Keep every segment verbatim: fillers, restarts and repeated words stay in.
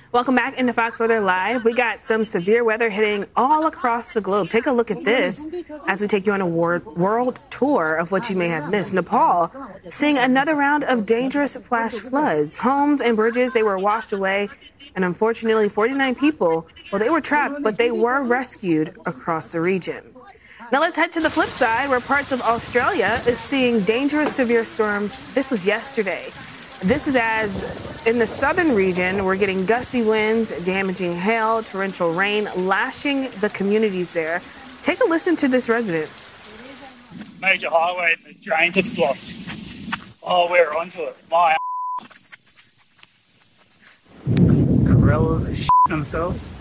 Welcome back into Fox Weather Live. We got some severe weather hitting all across the globe. Take a look at this as we take you on a world tour of what you may have missed. Nepal seeing another round of dangerous flash floods. Homes and bridges, they were washed away. And unfortunately, forty-nine people, well, they were trapped, but they were rescued across the region. Now let's head to the flip side, where parts of Australia is seeing dangerous severe storms. This was yesterday. This is as in the southern region, we're getting gusty winds, damaging hail, torrential rain, lashing the communities there. Take a listen to this resident. Major highway, the drains have blocked. Oh, we're onto it. My Corellas are shitting themselves.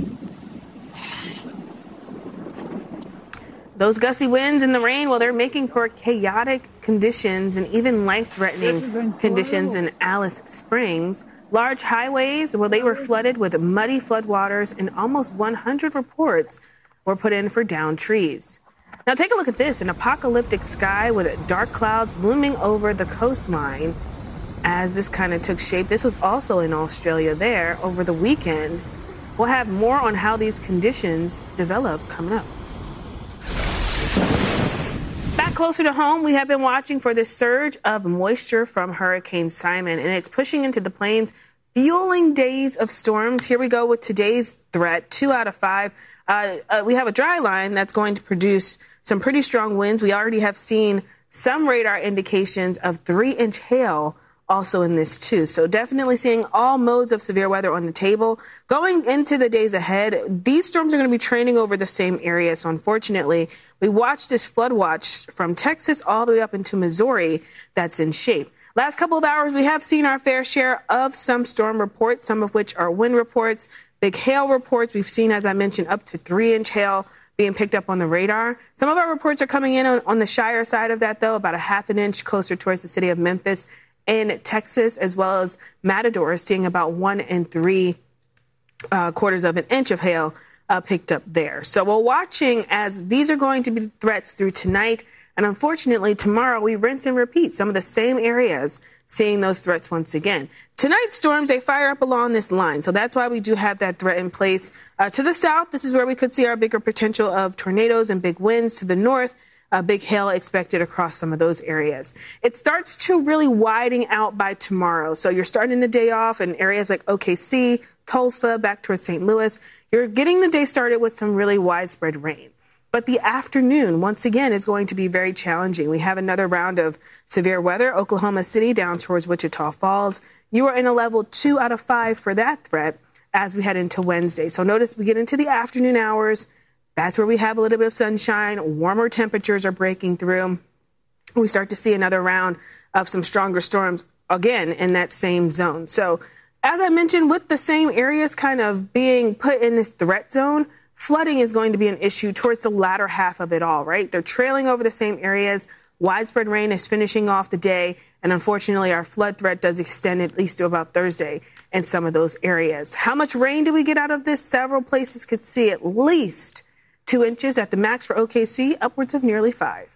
Those gusty winds and the rain, well, they're making for chaotic conditions and even life-threatening conditions in Alice Springs. Large highways, well, they were flooded with muddy floodwaters, and almost one hundred reports were put in for downed trees. Now take a look at this, an apocalyptic sky with dark clouds looming over the coastline as this kind of took shape. This was also in Australia there over the weekend. We'll have more on how these conditions develop coming up. Back closer to home, we have been watching for this surge of moisture from Hurricane Simon, and it's pushing into the plains, fueling days of storms. Here we go with today's threat, two out of five. Uh, uh, we have a dry line that's going to produce some pretty strong winds. We already have seen some radar indications of three-inch hail also in this too. So definitely seeing all modes of severe weather on the table. Going into the days ahead, these storms are going to be training over the same area. So unfortunately, we watched this flood watch from Texas all the way up into Missouri that's in shape. Last couple of hours, we have seen our fair share of some storm reports, some of which are wind reports, big hail reports. We've seen, as I mentioned, up to three-inch hail being picked up on the radar. Some of our reports are coming in on, on the Shire side of that, though, about a half an inch closer towards the city of Memphis in Texas, as well as Matador is seeing about one and three uh, quarters of an inch of hail uh, picked up there. So we're watching as these are going to be threats through tonight. And unfortunately, tomorrow we rinse and repeat some of the same areas seeing those threats once again. Tonight's storms, they fire up along this line. So that's why we do have that threat in place. Uh, to the south, this is where we could see our bigger potential of tornadoes and big winds. To the north, Uh, big hail expected across some of those areas. It starts to really widen out by tomorrow. So you're starting the day off in areas like O K C, Tulsa, back towards Saint Louis. You're getting the day started with some really widespread rain. But the afternoon, once again, is going to be very challenging. We have another round of severe weather. Oklahoma City down towards Wichita Falls. You are in a level two out of five for that threat as we head into Wednesday. So notice we get into the afternoon hours. That's where we have a little bit of sunshine. Warmer temperatures are breaking through. We start to see another round of some stronger storms again in that same zone. So as I mentioned, with the same areas kind of being put in this threat zone, flooding is going to be an issue towards the latter half of it all, right? They're trailing over the same areas. Widespread rain is finishing off the day. And unfortunately, our flood threat does extend at least to about Thursday in some of those areas. How much rain do we get out of this? Several places could see at least two inches at the max for O K C, upwards of nearly five.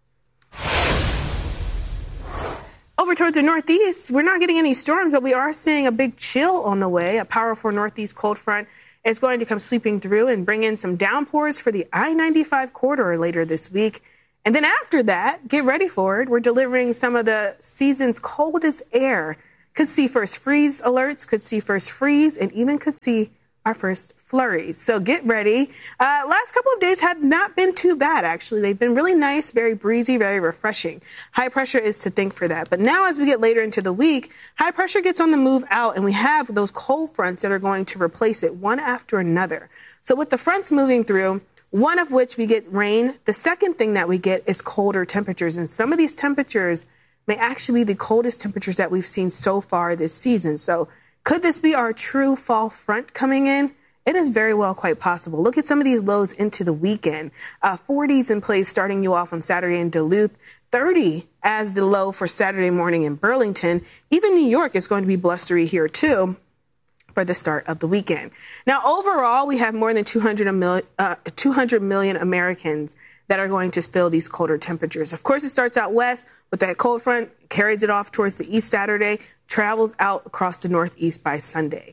Over towards the northeast, we're not getting any storms, but we are seeing a big chill on the way. A powerful northeast cold front is going to come sweeping through and bring in some downpours for the I ninety-five corridor later this week. And then after that, get ready for it. We're delivering some of the season's coldest air. Could see first freeze alerts, could see first freeze, and even could see our first flurries. So get ready. Uh, last couple of days have not been too bad, actually. They've been really nice, very breezy, very refreshing. High pressure is to thank for that. But now as we get later into the week, high pressure gets on the move out, and we have those cold fronts that are going to replace it one after another. So with the fronts moving through, one of which we get rain, the second thing that we get is colder temperatures. And some of these temperatures may actually be the coldest temperatures that we've seen so far this season. So could this be our true fall front coming in? It is very well quite possible. Look at some of these lows into the weekend. Uh, forties in place starting you off on Saturday in Duluth. thirty as the low for Saturday morning in Burlington. Even New York is going to be blustery here too for the start of the weekend. Now, overall, we have more than two hundred, mil, uh, two hundred million Americans that are going to feel these colder temperatures. Of course, it starts out west with that cold front, carries it off towards the east Saturday, travels out across the northeast by Sunday.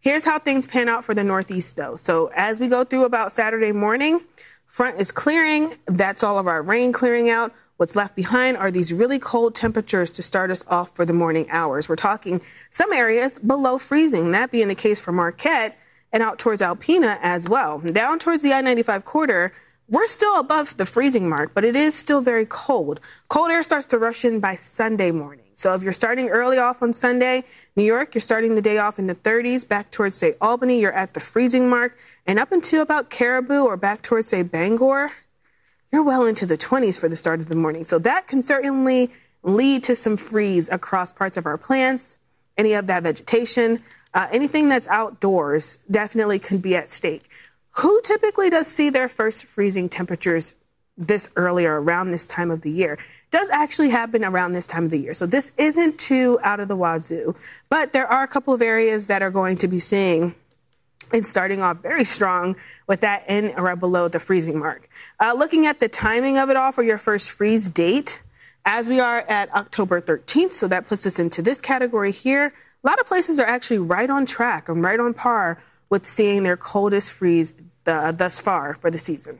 Here's how things pan out for the Northeast, though. So as we go through about Saturday morning, front is clearing. That's all of our rain clearing out. What's left behind are these really cold temperatures to start us off for the morning hours. We're talking some areas below freezing, that being the case for Marquette and out towards Alpena as well. Down towards the I ninety-five corridor, we're still above the freezing mark, but it is still very cold. Cold air starts to rush in by Sunday morning. So if you're starting early off on Sunday, New York, you're starting the day off in the thirties. Back towards, say, Albany, you're at the freezing mark. And up until about Caribou or back towards, say, Bangor, you're well into the twenties for the start of the morning. So that can certainly lead to some freeze across parts of our plants, any of that vegetation. Uh, anything that's outdoors definitely can be at stake. Who typically does see their first freezing temperatures this early or around this time of the year? Does actually happen around this time of the year. So this isn't too out of the wazoo, but there are a couple of areas that are going to be seeing and starting off very strong with that in or below the freezing mark. Uh, looking at the timing of it all for your first freeze date, as we are at October thirteenth, so that puts us into this category here. A lot of places are actually right on track and right on par with seeing their coldest freeze uh, thus far for the season.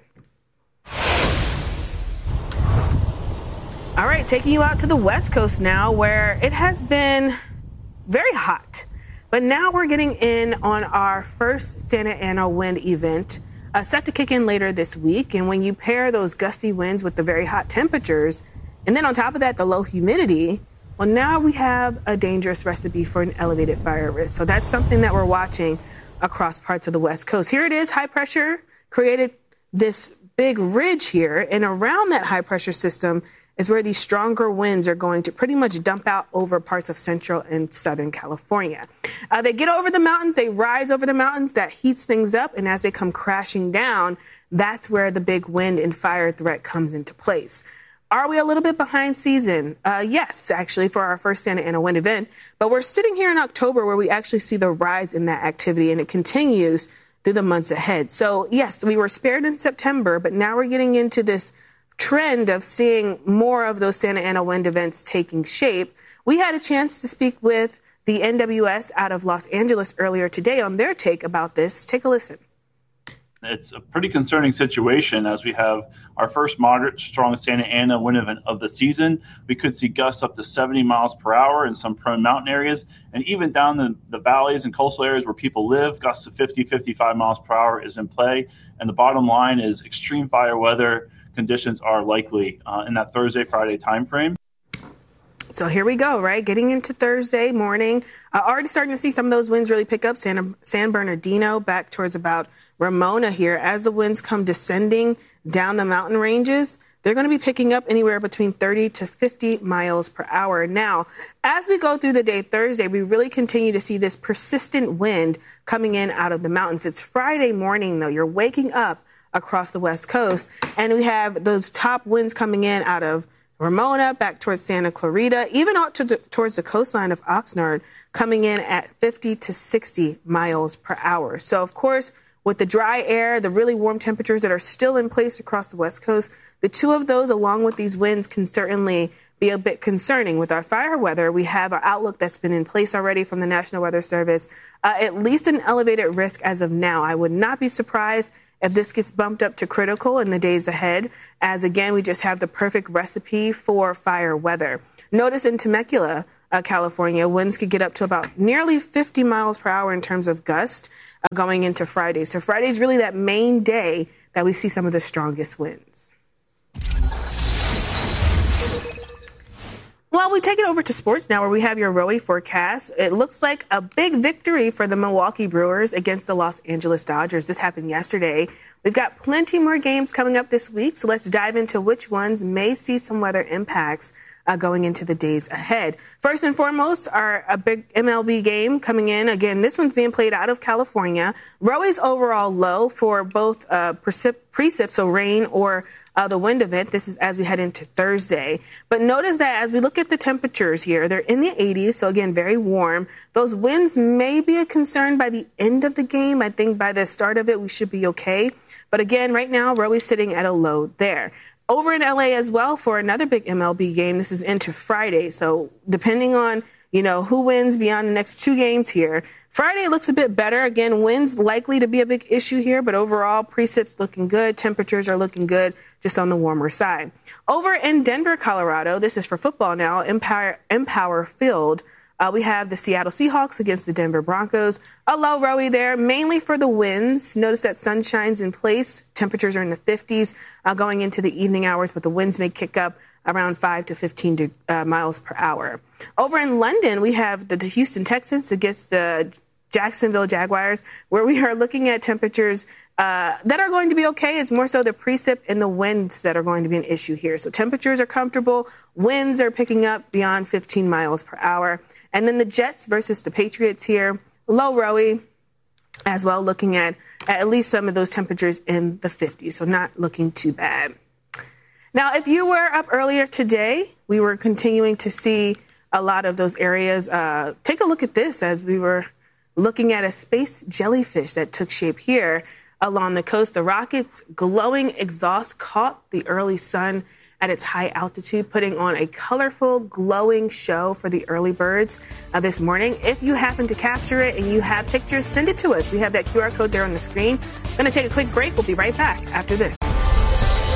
All right, taking you out to the West Coast now, where it has been very hot. But now we're getting in on our first Santa Ana wind event, uh, set to kick in later this week. And when you pair those gusty winds with the very hot temperatures, and then on top of that, the low humidity, well, now we have a dangerous recipe for an elevated fire risk. So that's something that we're watching across parts of the West Coast. Here it is, high pressure created this big ridge here, and around that high pressure system is where these stronger winds are going to pretty much dump out over parts of central and southern California. Uh, they get over the mountains, they rise over the mountains, that heats things up, and as they come crashing down, that's where the big wind and fire threat comes into place. Are we a little bit behind season? Uh, yes, actually, for our first Santa Ana wind event, but we're sitting here in October where we actually see the rise in that activity, and it continues through the months ahead. So, yes, we were spared in September, but now we're getting into this trend of seeing more of those Santa Ana wind events taking shape. We had a chance to speak with the N W S out of Los Angeles earlier today on their take about this. Take a listen. It's a pretty concerning situation as we have our first moderate strong Santa Ana wind event of the season. We could see gusts up to seventy miles per hour in some prone mountain areas, and even down the, the valleys and coastal areas where people live, gusts of fifty, fifty-five miles per hour is in play. And the bottom line is extreme fire weather conditions are likely uh, in that Thursday, Friday timeframe. So here we go, right? Getting into Thursday morning. Uh, already starting to see some of those winds really pick up. San, San Bernardino back towards about Ramona here. As the winds come descending down the mountain ranges, they're going to be picking up anywhere between thirty to fifty miles per hour. Now, as we go through the day Thursday, we really continue to see this persistent wind coming in out of the mountains. It's Friday morning, though. You're waking up across the West Coast, and we have those top winds coming in out of Ramona, back towards Santa Clarita, even out to the, towards the coastline of Oxnard, coming in at fifty to sixty miles per hour. So, of course, with the dry air, the really warm temperatures that are still in place across the West Coast, the two of those, along with these winds, can certainly be a bit concerning. With our fire weather, we have our outlook that's been in place already from the National Weather Service, uh, at least an elevated risk as of now. I would not be surprised if this gets bumped up to critical in the days ahead, as again, we just have the perfect recipe for fire weather. Notice in Temecula, uh, California, winds could get up to about nearly fifty miles per hour in terms of gust uh, going into Friday. So Friday is really that main day that we see some of the strongest winds. Well, we take it over to sports now, where we have your Rowie forecast. It looks like a big victory for the Milwaukee Brewers against the Los Angeles Dodgers. This happened yesterday. We've got plenty more games coming up this week, so let's dive into which ones may see some weather impacts uh, going into the days ahead. First and foremost, our a big M L B game coming in. Again, this one's being played out of California. Rowie's overall low for both uh, precip, precip, so rain or Uh, the wind event. This is as we head into Thursday. But notice that as we look at the temperatures here, they're in the eighties. So again, very warm. Those winds may be a concern by the end of the game. I think by the start of it, we should be okay. But again, right now, Rowie's sitting at a low there. Over in L A as well for another big M L B game. This is into Friday. So depending on you know, who wins beyond the next two games here. Friday looks a bit better. Again, winds likely to be a big issue here, but overall, precip's looking good. Temperatures are looking good, just on the warmer side. Over in Denver, Colorado, this is for football now, Empower, Empower Field. Uh, we have the Seattle Seahawks against the Denver Broncos. A low rowy there, mainly for the winds. Notice that sunshine's in place. Temperatures are in the fifties uh, going into the evening hours, but the winds may kick up around five to fifteen uh, miles per hour. Over in London, we have the, the Houston Texans against the Jacksonville Jaguars, where we are looking at temperatures uh, that are going to be okay. It's more so the precip and the winds that are going to be an issue here. So temperatures are comfortable. Winds are picking up beyond fifteen miles per hour. And then the Jets versus the Patriots here, low rowy as well, looking at at least some of those temperatures in the fifties. So not looking too bad. Now, if you were up earlier today, we were continuing to see a lot of those areas. Uh, take a look at this as we were looking at a space jellyfish that took shape here along the coast. The rocket's glowing exhaust caught the early sun at its high altitude, putting on a colorful, glowing show for the early birds uh, this morning. If you happen to capture it and you have pictures, send it to us. We have that Q R code there on the screen. Going to take a quick break. We'll be right back after this.